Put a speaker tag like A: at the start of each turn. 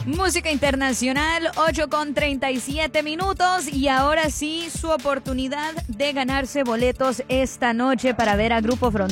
A: Música internacional, 8:37 y ahora sí su oportunidad de ganarse boletos esta noche para ver a Grupo Frontera.